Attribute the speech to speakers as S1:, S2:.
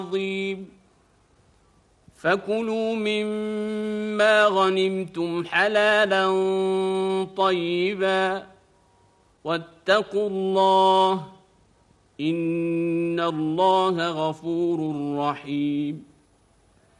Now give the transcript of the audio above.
S1: عظيم فكلوا مما غنمتم حلالا طيبا واتقوا الله إن الله غفور رحيم